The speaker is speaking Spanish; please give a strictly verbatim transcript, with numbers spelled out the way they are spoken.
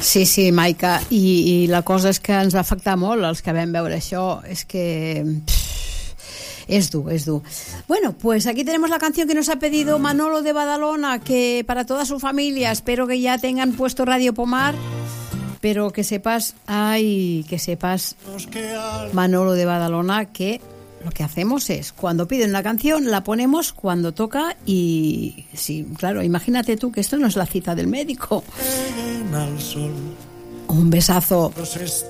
Sí, sí, Maica, i, i la cosa és que ens va afectar molt els que vam veure això, és que pff, es dur, es dur. Bueno, pues aquí tenemos la canción que nos ha pedido Manolo de Badalona, que para toda su familia, espero que ya tengan puesto Radio Pomar, pero que sepas, ay, que sepas, Manolo de Badalona, que lo que hacemos es, cuando piden una canción, la ponemos cuando toca y, sí, claro, imagínate tú que esto no es la cita del médico. Un besazo.